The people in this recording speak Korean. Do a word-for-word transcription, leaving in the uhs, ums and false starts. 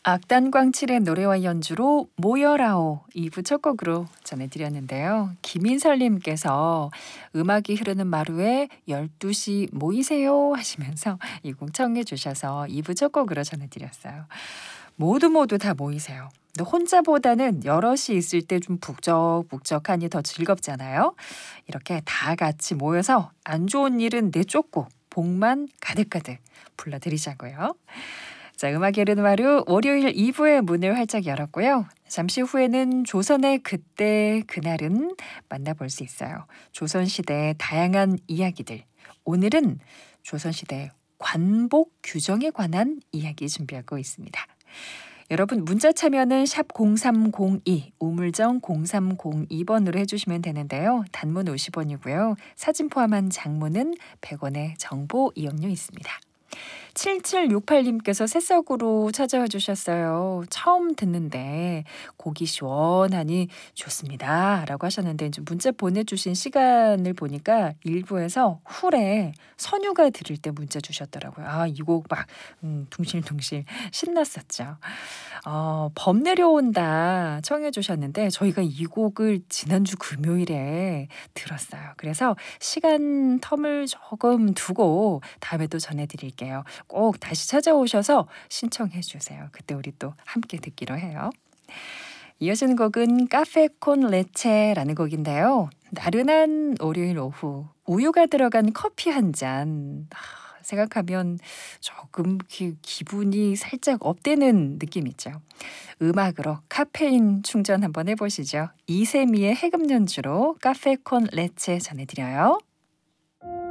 악단광칠의 노래와 연주로 모여라오 이 부 첫 곡으로 전해드렸는데요. 김인설님께서 음악이 흐르는 마루에 열두 시 모이세요 하시면서 이 곡 청해 주셔서 이 부 첫 곡으로 전해드렸어요. 모두 모두 다 모이세요. 근데 혼자보다는 여럿이 있을 때 좀 북적북적하니 더 즐겁잖아요. 이렇게 다 같이 모여서 안 좋은 일은 내쫓고 복만 가득가득 불러드리자고요. 자, 음악이 흐르는 하루 월요일 이 부의 문을 활짝 열었고요. 잠시 후에는 조선의 그때 그날은 만나볼 수 있어요. 조선시대의 다양한 이야기들. 오늘은 조선시대 관복 규정에 관한 이야기 준비하고 있습니다. 여러분 문자 참여는 샵 공삼공이 우물정 공삼공이 번으로 해주시면 되는데요. 단문 오십 원이고요. 사진 포함한 장문은 백 원의 정보 이용료 있습니다. 칠칠육팔님께서 새싹으로 찾아와 주셨어요. 처음 듣는데 곡이 시원하니 좋습니다. 라고 하셨는데 이제 문자 보내주신 시간을 보니까 일부에서 훌에 선유가 들을 때 문자 주셨더라고요. 아, 이 곡 막 음, 둥실둥실 신났었죠. 어, 범 내려온다 청해 주셨는데 저희가 이 곡을 지난주 금요일에 들었어요. 그래서 시간 텀을 조금 두고 다음에 또 전해드릴게요. 꼭 다시 찾아오셔서 신청해 주세요. 그때 우리 또 함께 듣기로 해요. 이어지는 곡은 카페콘 레체라는 곡인데요. 나른한 월요일 오후 우유가 들어간 커피 한 잔 생각하면 조금 기, 기분이 살짝 업되는 느낌 있죠. 음악으로 카페인 충전 한번 해보시죠. 이세미의 해금 연주로 카페콘 레체 전해드려요.